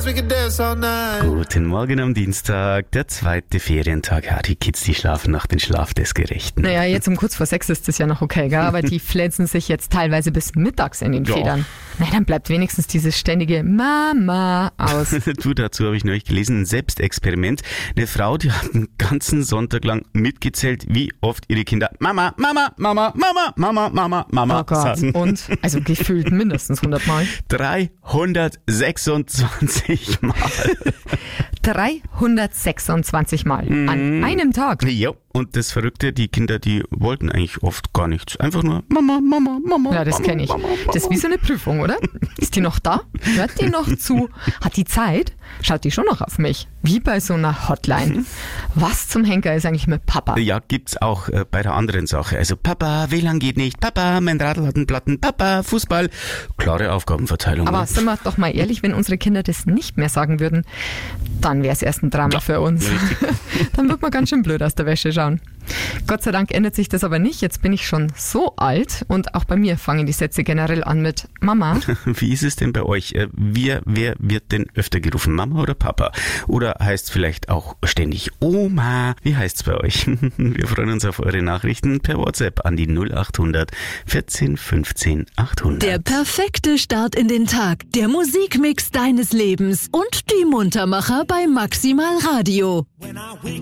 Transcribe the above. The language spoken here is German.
we can dance all night. Guten Morgen am Dienstag, der zweite Ferientag. Ja, die Kids, die schlafen nach dem Schlaf des Gerechten. Naja, jetzt um kurz vor 6 ist das ja noch okay, gell? Aber die fläzen sich jetzt teilweise bis mittags in den Federn. Na, dann bleibt wenigstens dieses ständige Mama aus. Du, dazu habe ich neulich gelesen, ein Selbstexperiment. Eine Frau, die hat einen ganzen Sonntag lang mitgezählt, wie oft ihre Kinder Mama, Mama, Mama, Mama, Mama, Mama, Mama Oh Gott, sagen. und? Also gefühlt mindestens 100 Mal. 326 Mal. 326 Mal an einem Tag. Ja, und das Verrückte, die Kinder, die wollten eigentlich oft gar nichts. Einfach nur Mama, Mama, Mama. Ja, das kenne ich. Das ist wie so eine Prüfung, oder? Ist die noch da? Hört die noch zu? Hat die Zeit? Schaut die schon noch auf mich? Wie bei so einer Hotline. Was zum Henker ist eigentlich mit Papa? Ja, gibt's auch bei der anderen Sache. Also Papa, WLAN geht nicht. Papa, mein Radl hat einen Platten. Papa, Fußball. Klare Aufgabenverteilung. Aber ne? sind wir doch mal ehrlich, wenn unsere Kinder das nicht mehr sagen würden, dann wäre es erst ein Drama für uns. Dann wird man ganz schön blöd aus der Wäsche schauen. Gott sei Dank ändert sich das aber nicht. Jetzt bin ich schon so alt und auch bei mir fangen die Sätze generell an mit Mama. Wie ist es denn bei euch? Wer wird denn öfter gerufen? Mama oder Papa? Oder heißt vielleicht auch ständig Oma? Wie heißt's bei euch? Wir freuen uns auf eure Nachrichten per WhatsApp an die 0800 14 15 800. Der perfekte Start in den Tag. Der Musikmix deines Lebens und die Muntermacher bei Maximal Radio.